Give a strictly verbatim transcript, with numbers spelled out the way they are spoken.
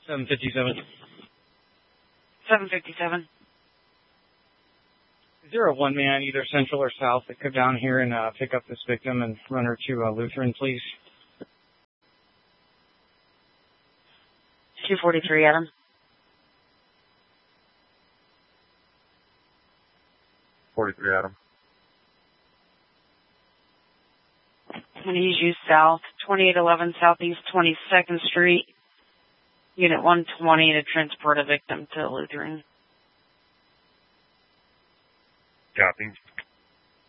seven fifty-seven. seven fifty-seven. Is there a one man, either central or south, that could down here and uh, pick up this victim and run her to uh, Lutheran, please? two forty-three, Adam. forty-three, Adam. I'm going to use you south, twenty-eight eleven Southeast twenty-second Street, Unit one twenty, to transport a victim to Lutheran. Copy.